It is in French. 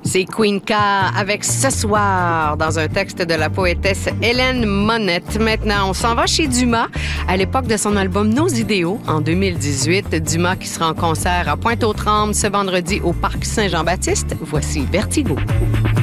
C'est Queen K avec Ce soir dans un texte de la poétesse Hélène Monette. Maintenant, on s'en va chez Dumas. À l'époque de son album Nos idéaux, en 2018, Dumas qui sera en concert à Pointe-aux-Trembles ce vendredi au Parc Saint-Jean-Baptiste. Voici Vertigo.